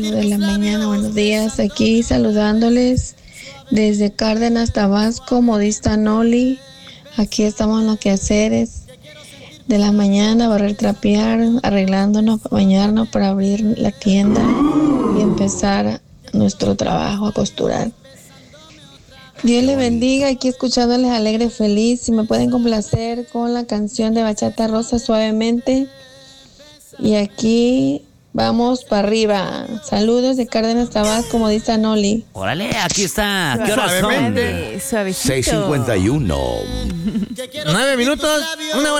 de la mañana, buenos días, aquí saludándoles desde Cárdenas, Tabasco, modista Noli. Aquí estamos en los quehaceres de la mañana, barrer, trapear, arreglándonos, bañarnos para abrir la tienda y empezar nuestro trabajo a costurar. Dios les bendiga, aquí escuchándoles alegre, feliz. Si me pueden complacer con la canción de Bachata Rosa, Suavemente. Y aquí vamos para arriba. Saludos de Cárdenas, Tabasco, modista Noli. Órale, aquí está. ¿Qué horas son? Suavecito. 6:51. 9 minutos, una hora.